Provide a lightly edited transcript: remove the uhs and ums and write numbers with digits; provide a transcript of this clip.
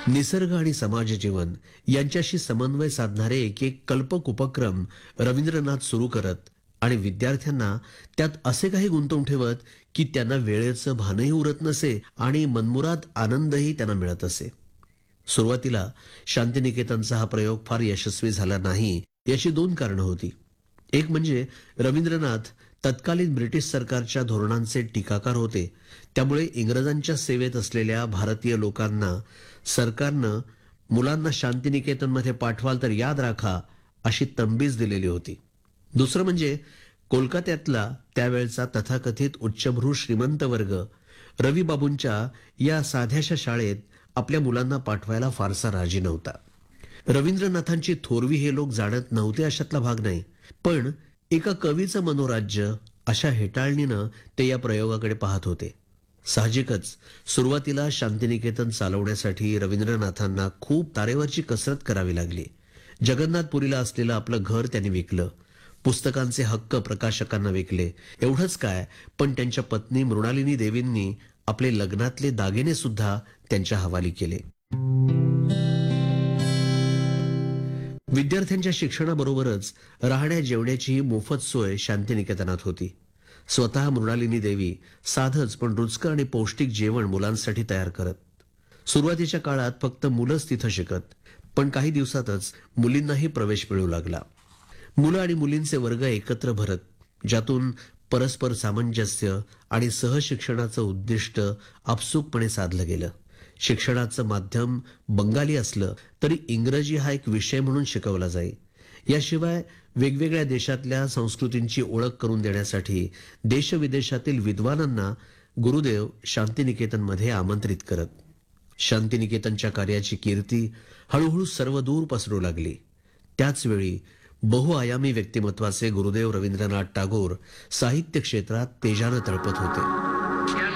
निसर्ग आणि समाज जीवन यांच्याशी समन्वय साधणारे एक एक कल्पक उपक्रम रवींद्रनाथ सुरू करत आणि विद्यार्थ्यांना त्यात असे काही गुंतवून ठेवत की त्यांना वेळेचं भानही उरत नसे आणि मनमुराद आनंदही त्यांना मिळत असे. सुरुवातीला शांतिनिकेतनचा हा प्रयोग फार यशस्वी झाला नाही, याची दोन कारणं होती. एक म्हणजे रवींद्रनाथ तत्कालीन ब्रिटिश सरकारच्या धोरणांचे टीकाकार होते. त्यामुळे इंग्रजांच्या सेवेत असलेल्या भारतीय लोकांना सरकारनं मुलांना शांतिनिकेतनमध्ये पाठवाल तर याद राखा अशी तंबीज दिलेली होती. दुसरं म्हणजे कोलकात्यातला त्यावेळचा तथाकथित उच्चभ्रू श्रीमंत वर्ग रविबाबूंच्या या साध्याशा शाळेत आपल्या मुलांना पाठवायला फारसा राजी नव्हता. रवींद्रनाथांची थोरवी हे लोक जाणत नव्हते अशातला भाग नाही, पण एका कवीचं मनोराज्य अशा हेटाळणीनं ते या प्रयोगाकडे पाहत होते. साहजिकच सुरुवातीला शांतिनिकेतन चालवण्यासाठी रवींद्रनाथांना खूप तारेवरची कसरत करावी लागली. जगन्नाथपुरीला असलेलं आपलं घर त्यांनी विकलं, पुस्तकांचे हक्क प्रकाशकांना विकले. एवढंच काय, पण त्यांच्या पत्नी मृणालिनी देवींनी आपले लग्नातले दागिने सुद्धा त्यांच्या हवाली केले. विद्यार्थ्यांच्या शिक्षणाबरोबरच राहण्या जेवण्याचीही मोफत सोय शांतिनिकेतनात होती. स्वतः मृणालिनी देवी साधंच पण रुचकर आणि पौष्टिक जेवण मुलांसाठी तयार करत. सुरुवातीच्या काळात फक्त मुलंच तिथं शिकत, पण काही दिवसातच मुलींनाही प्रवेश मिळू लागला. मुलं आणि मुलींचे वर्ग एकत्र भरत, ज्यातून परस्पर सामंजस्य आणि सहशिक्षणाचं उद्दिष्ट आपसूकपणे साधलं गेलं. शिक्षणाचं माध्यम बंगाली असलं तरी इंग्रजी हा एक विषय म्हणून शिकवला जाई. याशिवाय वेगवेगळ्या देशातल्या संस्कृतींची ओळख करून देण्यासाठी देशविदेशातील विद्वानांना गुरुदेव शांतिनिकेतनमध्ये आमंत्रित करत. शांतिनिकेतनच्या कार्याची कीर्ती हळूहळू सर्वदूर पसरू लागली. त्याचवेळी बहुआयामी व्यक्तिमत्वाचे गुरुदेव रवींद्रनाथ टागोर साहित्य क्षेत्रात तेजानं तळपत होते.